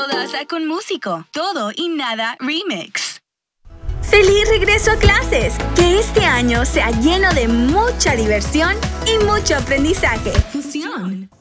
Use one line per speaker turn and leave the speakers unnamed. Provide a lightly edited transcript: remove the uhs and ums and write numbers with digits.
Daza con Músico. Todo y nada remix.
¡Feliz regreso a clases! Que este año sea lleno de mucha diversión y mucho aprendizaje.
Fusión.